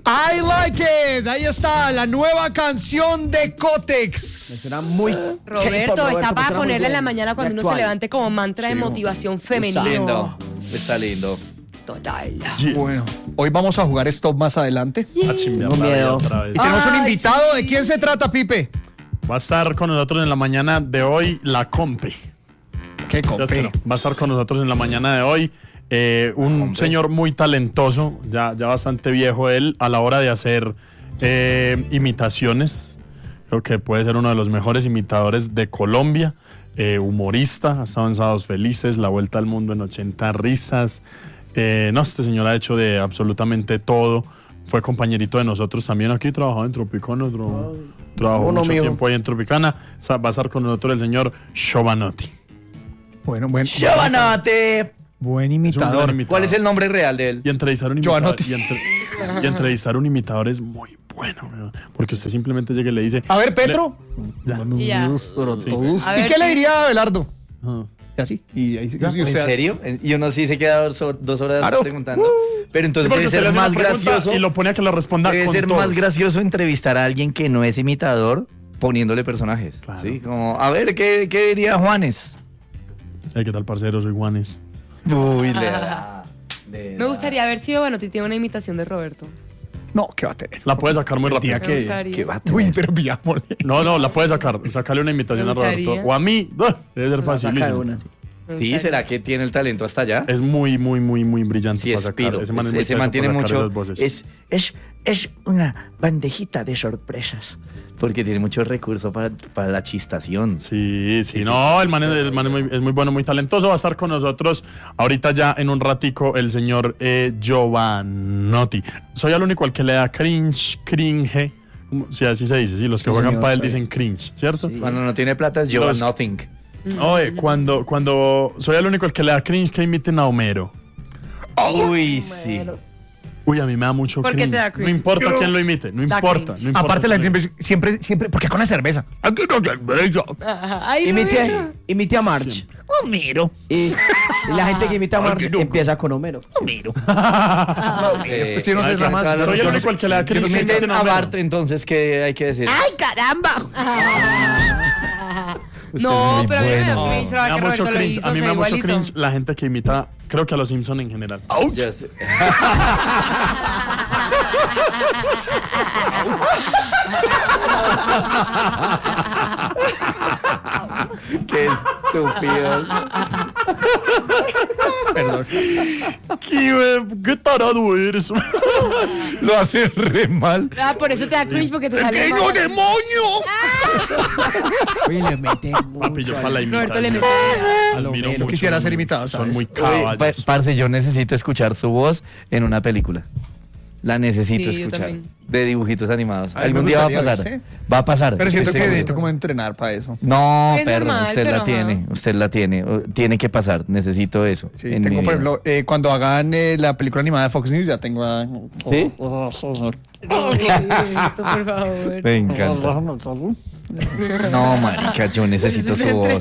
I Like It. Ahí está la nueva canción de Kotex. Será muy Roberto, está para ponerla en la mañana cuando uno se levante como mantra de motivación femenina. Está lindo. Total. Bueno, hoy vamos a jugar Stop más adelante. Tengo miedo. Y tenemos un invitado. ¿De quién se trata, Pipe? Va a estar con nosotros en la mañana de hoy la Compe. ¿Qué Compe? Va a estar con nosotros en la mañana de hoy un señor muy talentoso, ya bastante viejo él, a la hora de hacer imitaciones. Creo que puede ser uno de los mejores imitadores de Colombia. Humorista, ha estado en Sábados Felices, La Vuelta al Mundo en 80 risas. Este señor ha hecho de absolutamente todo. Fue compañerito de nosotros también aquí, trabajó en Tropicana, trabajó mucho tiempo ahí en Tropicana. Va a estar con nosotros el señor Giovanotti. Bueno. ¡Giovanotti! Buen imitador. ¿Cuál es el nombre real de él? Y entrevistar un imitador es muy bueno, porque usted simplemente llega y le dice... A ver, Petro. Y ya. ¿Y qué le diría a Abelardo? Y así. Y ahí, ¿En serio? Y uno sí se queda 2 horas Claro. preguntando. Pero entonces debe usted ser le hace más una pregunta gracioso. y lo pone a que lo responda Debe con ser todo. más gracioso entrevistar a alguien que no es imitador poniéndole personajes. Claro. ¿Sí? Como, a ver, ¿qué diría Juanes? ¿Qué tal, parcero? Soy Juanes. Uy, Me gustaría ver si Giovanotti tiene una imitación de Roberto. No, ¿qué va a tener? La puede sacar muy rápido. Me gustaría. Uy, pero enviámosle. No, la puede sacar. Sacarle una imitación Me a Roberto. gustaría. O a mí. Debe ser facilísimo. Sí, ¿será que tiene el talento hasta allá? Es muy brillante. Sí, para es sacar. pilo. Ese man es muy Ese teso man tiene para sacar mucho. esas voces. Es una bandejita de sorpresas. Porque tiene mucho recurso para la chistación. Sí. No, el man es muy bueno, muy talentoso. Va a estar con nosotros ahorita ya en un ratico el señor Giovanotti. Soy el único al que le da cringe. Sí, así se dice. Sí, los que juegan para él dicen cringe, ¿cierto? Cuando no tiene plata es Giova Nothing. Oye, cuando soy el único al que le da cringe que imiten a Homero. Uy, sí. Uy, a mí me da mucho ¿Por qué cringe. te da cringe? No importa quién lo imite, no Da importa. cringe. Aparte, la gente siempre, ¿por qué con la cerveza? Aquí no hay cerveza. Ay, Roberto. Imite a March. Homero. Y la gente que imita a March empieza con Homero. Homero. Pues yo no sé nada más. Soy el único al que le da cringe. que imiten Imiten a Homero. Bart, entonces, ¿qué hay que decir? ¡Ay, caramba! No, pero a mí me da cringe, Me da que mucho Roberto lo cringe. hizo, A mí o me sea, da mucho igualito. cringe la gente que imita, creo que a los Simpsons en general. Ya sé. Qué estúpido. Perdón. ¿Qué tarado eres? Lo hace re mal. Ah, por eso te da cringe porque te sale mal. demonio! Uy, le mete Papi, yo para la Roberto le imitación. mete. Admiro Homero. mucho. Quisiera ser imitado, Son ¿sabes? muy Oye, caballos. parce, yo necesito escuchar su voz en una película. La necesito Sí, yo escuchar. también. De dibujitos animados. Ay, Algún me día va a gustaría, pasar. ¿viste? Va a pasar. Pero siento estoy que seguro. necesito como entrenar para eso. No, Es perro, normal, usted pero la tiene. ajá. Usted la tiene. Tiene que pasar. Necesito eso. Sí, en tengo, mi por vida. ejemplo, cuando hagan la película animada de Fox News, ya tengo a... ¿Sí? Roberto, por favor. Me encanta. No, marica, yo necesito su voz.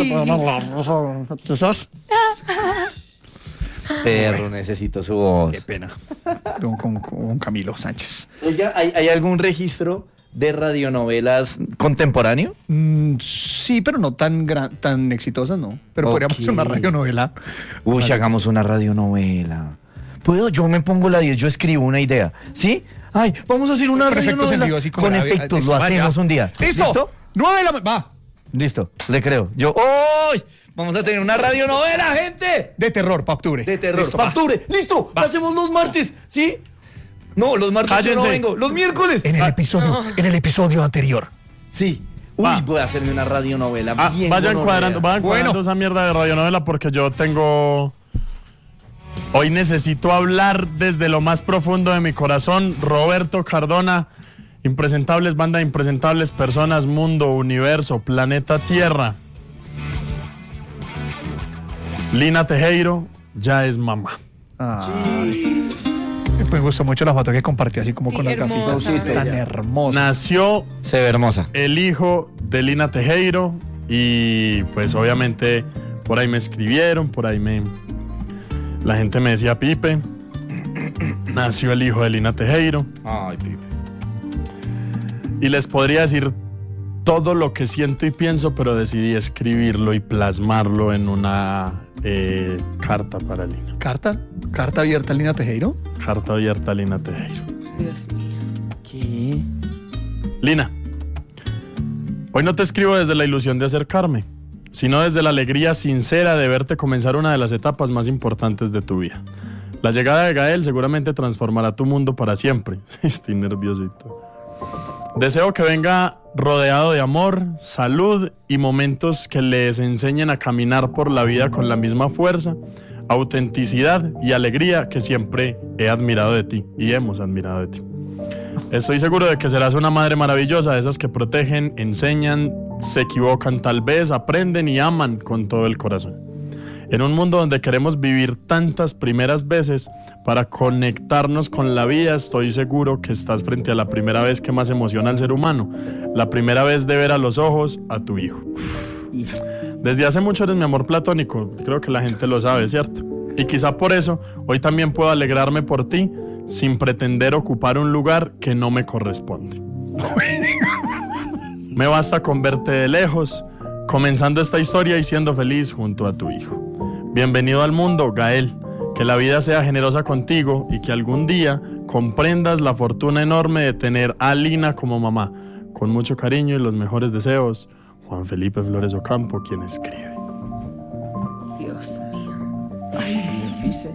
Perro, necesito su voz. Qué pena. Con Camilo Sánchez. Oiga, ¿hay algún registro de radionovelas contemporáneo? Sí, pero no tan exitosas, ¿no? Pero podríamos Ok. hacer una radionovela. Uy, hagamos una radionovela. ¿Puedo? Yo me pongo la 10, yo escribo una idea. ¿Sí? Ay, vamos a hacer una Con efectos en radionovela. vivo, así como Con la- efectos, listo, lo va, hacemos ya. un día. ¡Listo! 9 de la... Va. Listo, le creo. Yo, ¡uy! Vamos a tener una radionovela, gente. De terror, para octubre. De terror. Listo, Pa' va. octubre. Listo, hacemos los martes, ¿sí? No, los martes yo no Cállense. vengo. Los miércoles. En el episodio anterior. Sí. Uy, Va. voy a hacerme una radionovela. Bien Vayan gonorrea. cuadrando Bueno. esa mierda de radionovela porque yo tengo... Hoy necesito hablar desde lo más profundo de mi corazón. Roberto Cardona, Impresentables, banda de impresentables, personas, mundo, universo, planeta Tierra. Lina Tejero ya es mamá. Me gustó mucho la foto que compartió así como Sí, con el hermosa. gafito. Tan hermosa. Nació Se ve hermosa. el hijo de Lina Tejero y pues obviamente por ahí me escribieron, la gente me decía Pipe, nació el hijo de Lina Tejero. Ay, Pipe. Y les podría decir todo lo que siento y pienso, pero decidí escribirlo y plasmarlo en una carta para Lina. ¿Carta? ¿Carta abierta a Lina Tejero? Carta abierta a Lina Tejero. Dios mío. ¿Qué? Lina, hoy no te escribo desde la ilusión de acercarme, sino desde la alegría sincera de verte comenzar una de las etapas más importantes de tu vida. La llegada de Gael seguramente transformará tu mundo para siempre. Estoy nervioso y todo. Deseo que venga rodeado de amor, salud y momentos que les enseñen a caminar por la vida con la misma fuerza, autenticidad y alegría que siempre he admirado de ti y hemos admirado de ti. Estoy seguro de que serás una madre maravillosa, de esas que protegen, enseñan, se equivocan tal vez, aprenden y aman con todo el corazón. En un mundo donde queremos vivir tantas primeras veces para conectarnos con la vida, estoy seguro que estás frente a la primera vez que más emociona al ser humano, la primera vez de ver a los ojos a tu hijo. Hija. Desde hace mucho eres mi amor platónico, creo que la gente lo sabe, ¿cierto? Y quizá por eso hoy también puedo alegrarme por ti sin pretender ocupar un lugar que no me corresponde. Me basta con verte de lejos, comenzando esta historia y siendo feliz junto a tu hijo. Bienvenido al mundo, Gael. Que la vida sea generosa contigo y que algún día comprendas la fortuna enorme de tener a Lina como mamá. Con mucho cariño y los mejores deseos, Juan Felipe Flores Ocampo, quien escribe. Dios mío. Dice.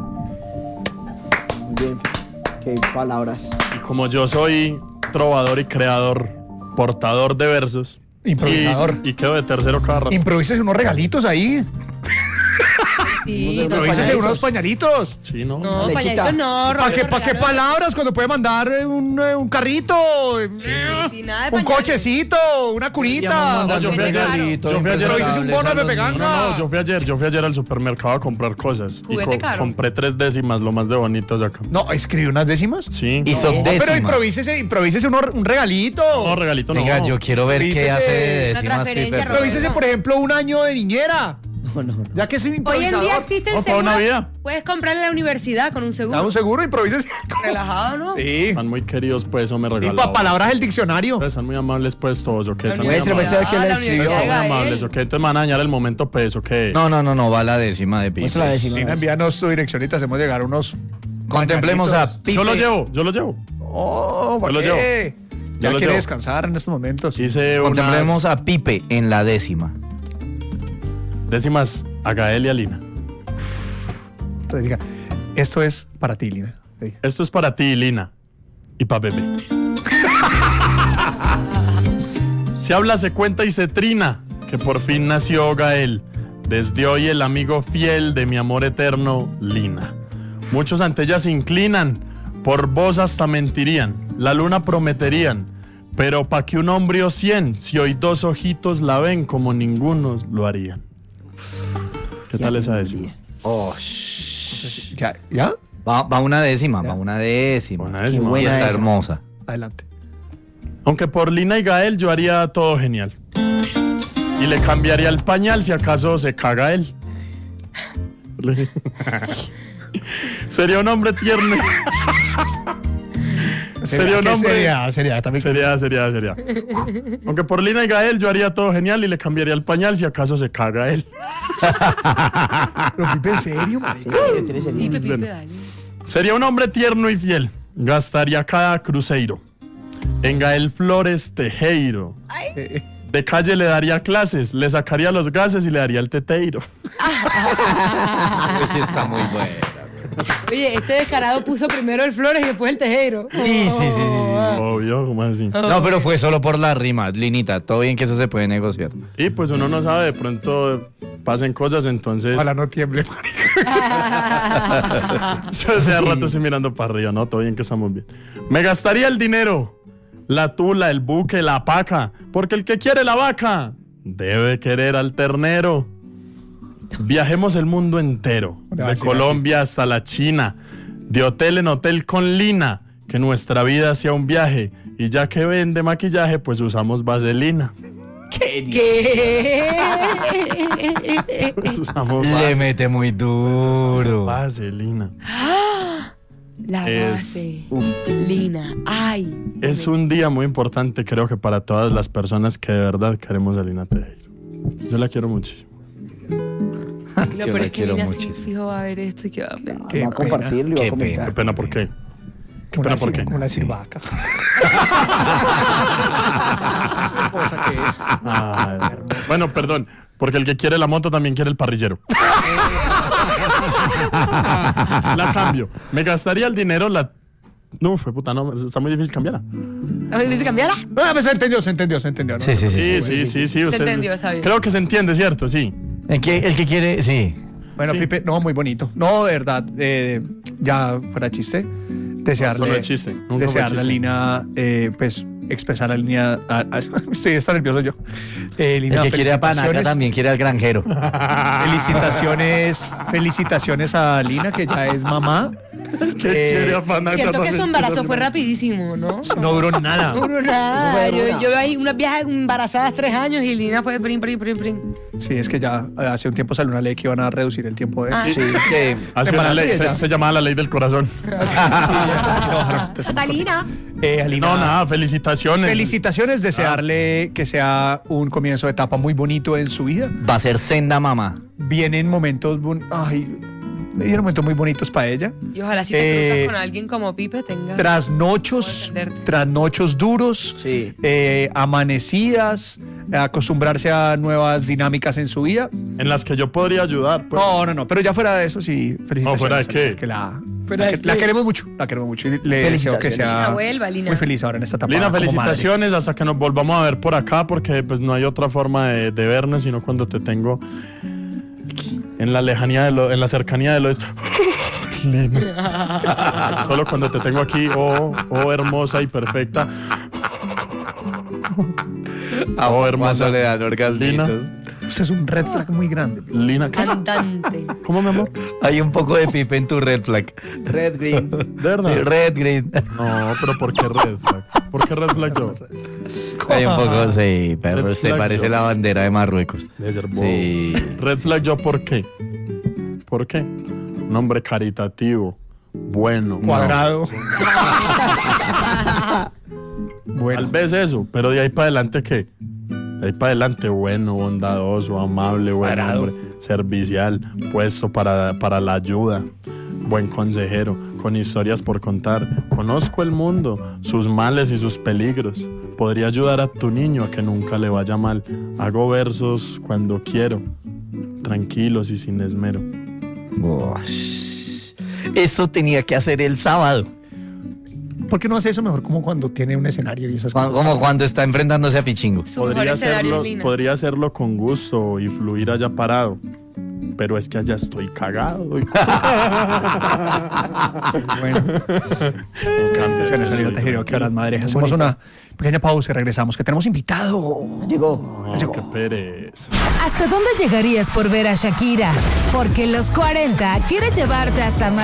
Muy bien. Qué palabras. Y como yo soy trovador y creador, portador de versos, Improvisador. y quedo de tercero cada rato. Improvísese unos regalitos ahí. Sí, Improvísese unos pañalitos. Sí, ¿no? No, Lechita. pañalitos no. ¿Para qué Roberto, regalo- palabras cuando puede mandar un carrito? Sí, nada de Un pañales. cochecito, una cunita. No, yo fui ayer. Juguete Yo fui ayer. Improvísese un bono de Pepe Ganga. No, yo fui ayer al supermercado a comprar cosas. Juguete caro. Compré 3 décimas, lo más de bonitas acá. No, ¿escribió unas décimas? Sí. Y son Pero décimas. improvísese un regalito. No, regalito no. Venga, yo quiero ver qué Dícese hace de una décimas, transferencia, Pipe. Roberto. Improvísese, por ejemplo, un año de niñera. No. Ya que es un Hoy improvisador. en día existen No, para una seguros. vida. Puedes comprarle a la universidad con un Da seguro. un seguro, improvísese. Relajado, ¿no? Sí. Están muy queridos, pues, eso me Y regalan. para palabras del diccionario. Están muy amables, pues, todos, ¿ok? Están muy Muestre, amables. muestre que le la escribió. Universidad de Están muy Gael. amables, ¿ok? Entonces me van a dañar el momento, pues, ¿ok? No, va la décima de Pipe. Muestra la décima. Lina, envíanos su dirección y te hacemos llegar unos. Contemplemos pañalitos. a Pipe. Yo lo llevo. Oh, ¿para Yo lo qué? llevo. Ya Yo lo quiere llevo. descansar en estos momentos. Hice Contemplemos unas a Pipe en la décima. décimas a Gael y a Lina. Entonces diga, esto es para ti, Lina. Diga. Esto es para ti, Lina, y para bebé. Se habla, se cuenta y se trina que por fin nació Gael. Desde hoy el amigo fiel de mi amor eterno, Lina. Muchos ante ella se inclinan, por vos hasta mentirían, la luna prometerían. Pero pa' que un hombre o 100, si hoy 2 ojitos la ven como ninguno lo harían. ¿Qué tal esa décima? ¿Ya? Va una décima, va una décima. Una décima. Y buena está esa. hermosa. Adelante. Aunque por Lina y Gael yo haría todo genial. Y le cambiaría el pañal si acaso se caga él. Sería un hombre tierno. Sería un hombre. Sería también. Sería. Aunque por Lina y Gael yo haría todo genial y le cambiaría el pañal si acaso se caga él. Pero Pipe, ¿en serio? Sí, tiene ese Pipe, libro. Pipe, dale. Sería un hombre tierno y fiel. Gastaría cada cruceiro en Gael Flores Tejero. De calle le daría clases, le sacaría los gases y le daría el teteiro. Está muy buena. Oye, este descarado puso primero el Flores y después el Tejero. Sí. Obvio, ¿cómo así? No, pero fue solo por la rima, Linita. Todo bien que eso se puede negociar. Y pues uno no sabe, de pronto pasen cosas, entonces. Ojalá no tiemble, marica. Yo desde hace rato estoy mirando para arriba, ¿no? Todo bien que estamos bien. Me gastaría el dinero, la tula, el buque, la paca, porque el que quiere la vaca debe querer al ternero. Viajemos el mundo entero, Una de vacina, Colombia hasta la China, de hotel en hotel con Lina, que nuestra vida sea un viaje, y ya que vende maquillaje, pues usamos vaselina. ¿Qué? Pues usamos Le mete muy duro. vaselina. La base. Lina. Ay. Es un día muy importante, creo que para todas las personas que de verdad queremos a Lina Tejero. Yo la quiero muchísimo. Lo peor es que Lina sí fijo va a ver esto y que va a pensar. Va a compartirlo y va a Qué comentar. Qué pena, ¿por qué? Qué pena, ¿por qué? Una silvaca. Cosa que es. Bueno, perdón, porque el que quiere la moto también quiere el parrillero. La cambio. Me gastaría el dinero, No, fue puta, no, está muy difícil cambiarla. ¿Dice cambiarla? Pues se entendió, ¿no? Sí. Sí. Se usted- entendió, está bien. Creo que se entiende, ¿cierto? Sí. El que quiere, sí. Bueno, Sí. Pipe, no, muy bonito. No, de verdad, ya fuera chiste, desearle, No, solo es chiste, nunca fue desearle a chiste. Lina, pues, expresar a Lina, estoy tan nervioso yo. Lina, El que quiere a Panaca felicitaciones. también quiere al granjero. Felicitaciones a Lina, que ya es mamá. Siento que su embarazo fue rapidísimo, ¿no? No duró nada. No duró nada. No duró nada. Yo veo unas viejas embarazadas 3 años y Lina fue prin. Sí, es que ya hace un tiempo salió una ley que iban a reducir el tiempo de eso. Ah. Sí, que Hace una ley, se llamaba la ley del corazón. Catalina. A Lina, No, nada, felicitaciones. felicitaciones, desearle que sea un comienzo de etapa muy bonito en su vida. Va a ser senda mamá. Vienen momentos, vienen momentos muy bonitos para ella. Y ojalá si te cruzas con alguien como Pipe tengas. Trasnochos duros, Sí. amanecidas, acostumbrarse a nuevas dinámicas en su vida. En las que yo podría ayudar. Pues. No, pero ya fuera de eso, sí, felicitaciones. No, ¿fuera de qué? Porque la ¿Fuera de queremos mucho, y le deseo que Felicitaciones. sea Que vuelva, Lina. muy feliz ahora en esta etapa. Lina, como felicitaciones hasta que nos volvamos a ver por acá, porque pues no hay otra forma de vernos, sino cuando te tengo en la lejanía en la cercanía de lo es. Lina. Solo cuando te tengo aquí, oh hermosa y perfecta. Oh hermosa. le dan Lina, madre. Usted es un red flag muy grande. Lina, ¿qué? Cantante. ¿Cómo, mi amor? Hay un poco de Pipe en tu red flag. Red, green. ¿De verdad? Sí, red, green. No, pero ¿por qué red flag? ¿Por qué red flag yo? Hay un poco, sí, pero Red usted flag parece yo. la bandera de Marruecos. Debe ser bobo. Sí. Red flag yo, ¿por qué? ¿Por qué? Un hombre caritativo, bueno. Cuadrado. Tal Bueno, vez eso, pero de ahí para adelante, ¿qué? De ahí para adelante, bueno, bondadoso, amable, buen Cuadrado. hombre, servicial, puesto para la ayuda, buen consejero, con historias por contar. Conozco el mundo, sus males y sus peligros. Podría ayudar a tu niño a que nunca le vaya mal. Hago versos cuando quiero, tranquilos y sin esmero. Ush. Eso tenía que hacer el sábado. ¿por qué no hace eso mejor como cuando tiene un escenario y esas cosas? Como cuando está enfrentándose a Pichingo. Su mejor escenario es Lina. Podría hacerlo con gusto y fluir allá parado. Pero es que allá estoy cagado. Bueno, Me encanta. Lina Tejero, que horas madre. Hacemos una pequeña pausa y regresamos, que tenemos invitado. Llegó. No, qué pereza. ¿Hasta dónde llegarías por ver a Shakira? Porque los 40 quiere llevarte hasta